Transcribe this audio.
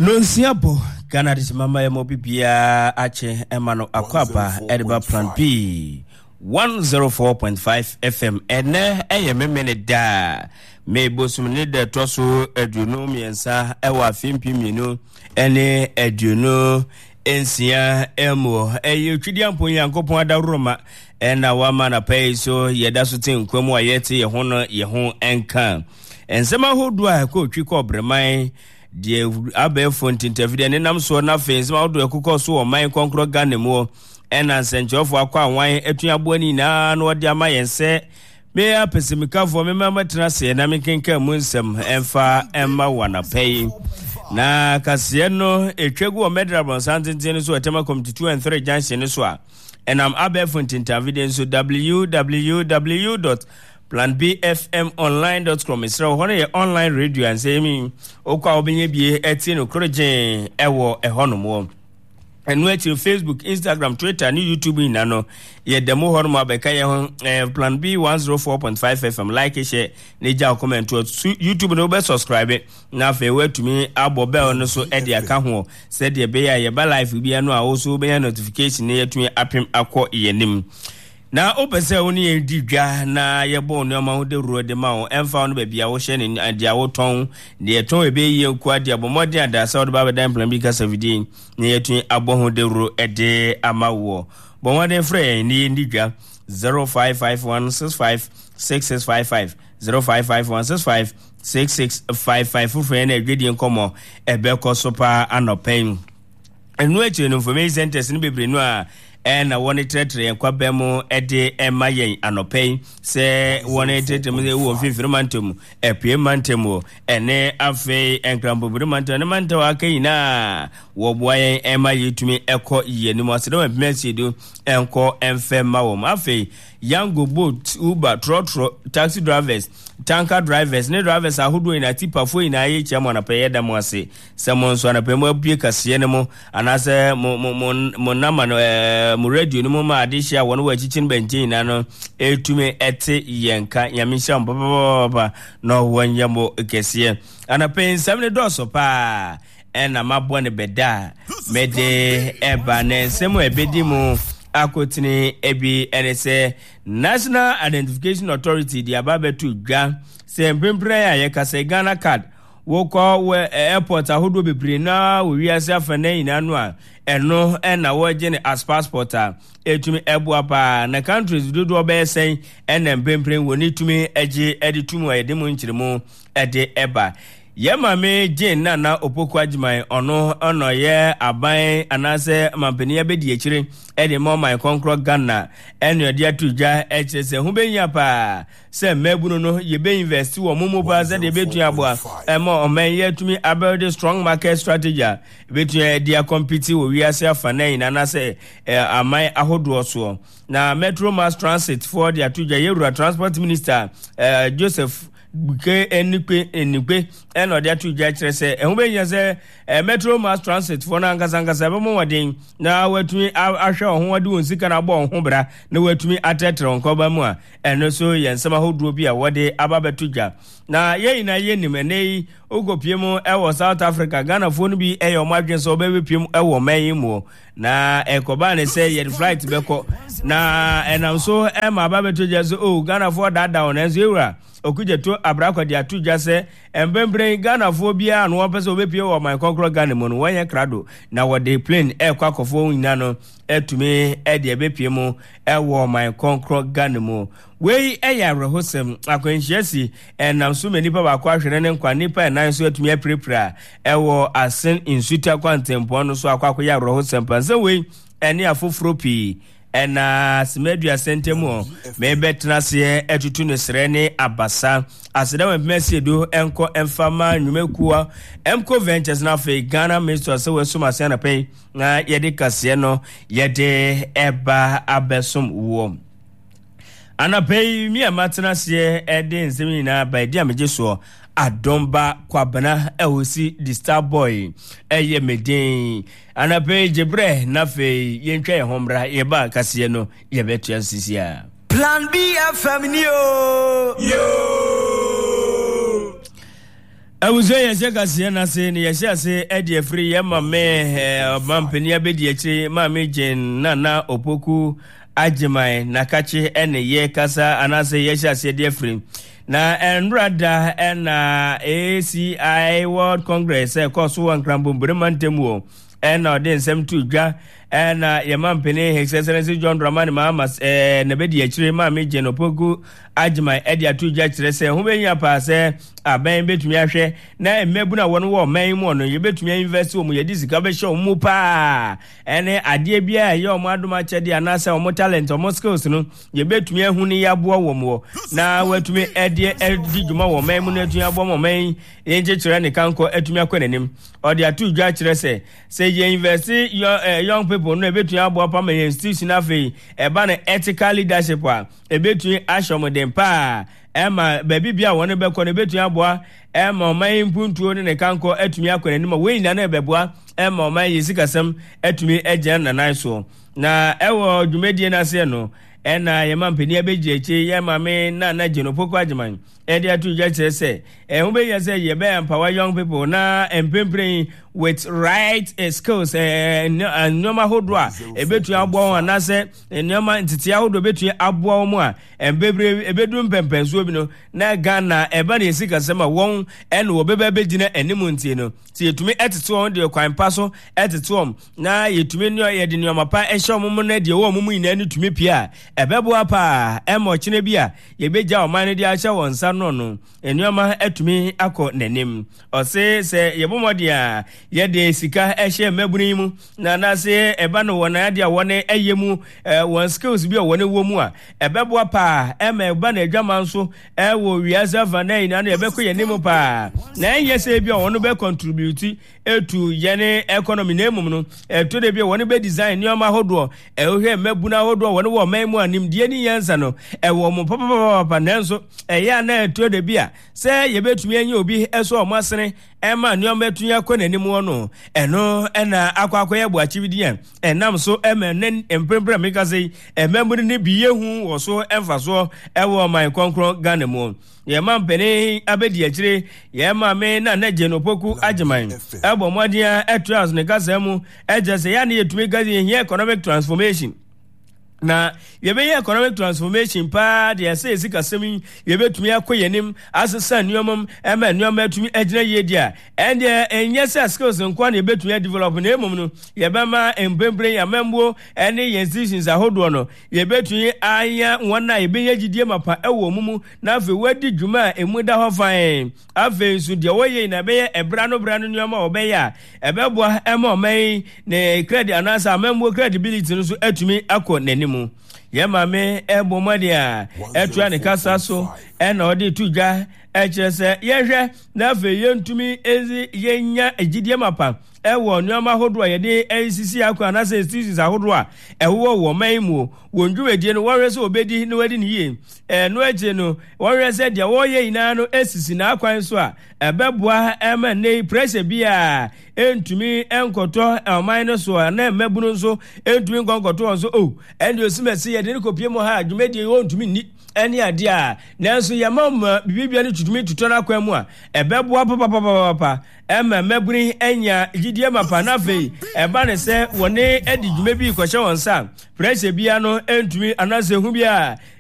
Nonsiabo Ghana dis mama Mobibia Ache Emano Akwaba Ediba Plan B 104.5 FM ene memene da me bosumne de toso aduno miensa ewa fimpi minu ene aduno ensia emo twidi ampon yankopon adaroma ena wama na pay so yeda so tin kwamu ayete ye ho enka ensema hodu a ko twi ko breman de abefo ntinterview ne nam so na fence ma hodu akukọ so o man konkro Ghana mu ena senjofo akwa wan atuaboani na no de amayense me apesimika fo me mamatena se na mekenka mu nsem emfa emma wana pay na kase no etwegu o medrabon santintin so etema committee 2 and 3 junction so a enam abefo ntinterview so www.planbfmonline.com is hono online radio and say me okwa obenye bie eti no krogen ewo ehonomo enu echi Facebook, Instagram, Twitter, ni YouTube ina no ye demo hono mabeka ye Plan B 104.5 FM like share ne ja comment to YouTube no be subscribe na fe wetumi abo bell no so e de aka ho se de be ya ye ba live bi no a wo so be notification ne yetumi apem akọ yenim na opese oni edidwa na yebo no ma ho de ro de ma ho emfa no ba bia wo hye ne ade a wo ton de ton ebe ye ku ade abomode ada sa wo ba ba dan Plan B kasa vidin ne yetun abo ho de ro ede amawo bon wa de frɛ ni edidwa 0551656655 0551656655 frɛ na edwedi nkomo ebe ko so pa anopen enu eche no information centers ni bebre no a na woni tretre kwa bemu ede emayen anopen se woni tretre mu wo fifiri mantem epie mantem ene afi enkrambo buru mantem ne mantem akayina wo boayen emayen tumi eko yeni mo se do message do enko emfe mawo afi yango boat Uber trotro taxi drivers tanker drivers ne drivers ahodo ina tipa fo ina ye chiamo na peye da mo ase se mo nso na pemo abie kase ne mo anase mo nama no mo radio no mo ma adihia wono wa chichin benje ina no etume ete yenka yamisha mbaba no wanyamo kese ana pen samne doso pa ena mabo ne beda mede eba ne semo ebedi mu akotini ebi enese National Identification Authority di ababetu dwa se mpempre ya yekase Ghana card woko we airport ahodo bebre na wo wiase afane ina no a eno na wo je ne as passport a etumi ebu apa na countries dodo obesen ena mpempre woni tumi eje editumu ayedemu nchiremu ede eba yema me jin na opoku ajiman ono ye aban anase mampeni abedi ekire ede mo my konkro Ghana enu ade atudwa echese hu benya pa se mabunu no ye be invest wo mumu pa se de betu aboa emo omen ye tumi build strong market strategy betu dia compete wo wiase afana ina na se amai ahodo so na Metro Mass Transit for the atudwa ye transport minister Joseph buke enikwe eno de atudwa kire se ehun benya se Metro Mass Transit for na ngasa be mo wadin na watumi ahwe ohun wade won sika na bo ohun bra na watumi atetre onko ba mu a eno so yensema hoduo bi a wade ababetudwa na yeyina yenim enei ogopiemu ewo South Africa Ghana fo no bi eyo madwen so obepiemu ewo mayin mu na ekoba ne se ye flight beko na enam so ema ababetudwa so Ghana fo dada on enzo ewura okujeto abrakwa dia tudwa se embembre Ghana fo bia no opese obepie wo my konkro Ghana mu no wanye krado na wode plane kwakofo nyina no etumi ede ebepie mu ewo my konkro Ghana mu wei eya rehosem akwanhiasi enam so manipa ba kwa hwere ne nkwa nipa enan so etumi aprepra ewo asen insuta kwantempo no so akwakoya rehosem panse wei ene afofropi ena simedua sentemu mebetna se etutu ne srene abasa aseda mmesi do enko emfama nwumekuwa emko ventures na fe Ghana minister se wesuma se na pay na yede kase no yede eba abesum wo ana pay mi amatna se ede nsemi na ba dia mejeso Adomba kwabana ewosi the star boy eye medin anape jebre na fe yentwa ye homra ye ba kase no ye betu asisia Plan B FM yo awuzo yɛhyɛ kaseɛ no ase ne yɛhyɛ ase ɛde afiri yɛma me mampani abɛdi akyi ma me gyen nana opoku agyeman nakakye ɛne yɛ kasa anase yɛhyɛ ase de afiri na enrada ɛna ACI World Congress ɛkɔso wɔ Nkrambombere ntemu ɛna ɔde nsɛm to dwa ɛna yɛmampani His Excellency John Dramani Mahama na bɛdi akyire ma me gyen opoku agyeman ɛde ato dwa kyerɛ sɛ ho bɛnya paa sɛ aban betumi ahwɛ na mmebu na wɔn wɔ man mu no yɛbɛtumi invest wɔ mu yɛdi sika bɛhyɛ wɔn mu paa ɛne adeɛ bi a ɛyɛ wɔn adom akyɛde anaasɛ wɔn talent wɔn skills no yɛbɛtumi ahu ne yɛaboa wɔn wɔ na wɔatumi ɛdi dwuma wɔ man mu na atumi aboa wɔn man yɛnkyɛkyerɛ ne kankɔ atumi akɔ n'anim ɔde ato dwa kyerɛ sɛ yɛ invest young people no ɛbɛtumi aboa pama yɛn institution afei ɛba no ethical leadership a ɛbɛtumi ahyɛ wɔn den paa ɛma baabi bia wɔne bɛkɔ no bɛtumi aboa ɛma ɔman mpuntuo ne ne kankɔ atumi akɔ n'anim a wɔn nyinaa no ɛbɛboa ɛma ɔman yɛ sikasɛm atumi agyina nanan soɔ na ɛwɔ dwumadie no aseɛ no ɛna yɛma mpani abɛgye akyi yɛma me na gye no poko agyeman ɛde ato dwa kyerɛ sɛ ɛho bɛyɛ sɛ yɛbɛ empower young people na mpempren with right skills nneɛma ahodoɔ a ɛbɛtumi aboa wɔn anaasɛ nneɛma ntete ahodoɔ ɛbɛtumi aboa wɔn a ɛbɛduru mpɛmpɛnsoɔ bi no na Ghana ɛba ne sikasɛm a wɔn ɛna wɔbɛbɛ bɛgyina anim ntie no sɛ yɛtumi ɛtete wɔn deɛ kwan pa so ɛtete wɔn na yɛtumi yɛde nneɛma pa ɛhyɛ wɔn mu na deɛ wɔn mu nyinaa no tumi pie a ɛbɛboa paa ɛma ɔkyena bi a yɛbɛgya ɔman no de ahyɛ wɔn nsa no nneɛma atumi akɔ n'anim ɔse sɛ yɛbɔmmɔde a yɛde sika ɛhyɛ mmabunu yi mu na anaasɛ ɛba no wɔn ade a wɔne ɛyɛ mu wɔn skills bi a wɔne wɔ mu a ɛbɛboa paa ɛma ɛba na adwama nso ɛwɔ wiase afa na nyinaa no yɛbɛkɔ yɛn anim paa na ɛnyɛ sɛ bi a wɔn bɛ contribute etu yɛne economy na emum no ɛto de bi a wɔn bɛ design nneɛma ahodoɔ ɛhwɛ mmabunu ahodoɔ wɔn wɔ ɔman mu a nimdeɛ ne yɛnsa no ɛwɔ mo papapapa nanso ɛyɛ a na ɛto de bi a sɛ yɛbɛtumi anya obi ɛso ɔmo asene ɛma nneɛma bɛtumi akɔ n'anim wɔ no ɛno ɛna akɔ yɛ bo akyibidi a ɛnam so ɛma ne mprempren meka sɛ mmabunu ne bi yehu wɔ so ɛmfa so ɛwɔ ɔman kɔnkɔn Ghana mu yɛma mpani abɛdi akyire yɛma me na gye no poku agyeman ɛbɔ mmɔden a ɛto as ne kasa mu ɛgye sɛ yɛa ne yɛtumi gase yɛhia economic transformation na yɛbɛyɛ economic transformation paa deɛ ɛsɛ yɛsi kasɛm yi yɛbɛtumi akɔ yɛnim asesa nneɛma ɛma nneɛma atumi agyina yie di a ɛndeɛ ɛnyɛ sɛ skills nkoa na yɛbɛtumi adevelop na emom no yɛbɛma mpempren yɛmambuo ɛne yɛn institutions ahodoɔ no yɛbɛtumi anya wɔn a yɛbɛyɛ gyidie mapa ɛwɔ mu na afei wɔadi dwuma a emu da hɔ fan afei nso deɛ wɔyɛ na ɛbɛyɛ ɛbra no nneɛma a wɔbɛyɛ a ɛbɛboa ɛma ɔman ne credit anaasɛ amambuo credibility no so atumi akɔ n'anim yɛma me ɛbɔ mmɔde a ɛtoa ne kasa so ɛna ɔde to dwa ɛkyerɛ sɛ yɛhwɛ na afei yɛntumi yɛnya agyidie mapa ɛwɔ nneɛma ahodoɔ a yɛde ɛsisi akɔ anaasɛ institutions ahodoɔ a ɛwɔ wɔ man mu wɔn dwumadie no wɔhwɛ sɛ obɛdi na wɔadi ne yie ɛno akyi no wɔhwɛ sɛ deɛ wɔyɛ nyinaa no ɛsisi n'akwan so a ɛbɛboa ɛma ne pressure bi a ɛntumi ɛnkɔtɔ ɔman no so a na mmabunu nso ɛntumi nkɔnkɔtɔ wɔn so ɛne osimasi yɛde ne kɔpie mu ha dwumadie wɔntumi nni ɛne adeɛ a nanso yɛma ma bibibia no tutumi tutɔ no akwan mu a ɛbɛboa papapapapa ɛma mmabunu anya gyidie mapa na afei ɛba ne sɛ wɔne adi dwuma bi kɔhyɛ wɔn nsa pressure bia no ɛntumi anaasɛ hu bi a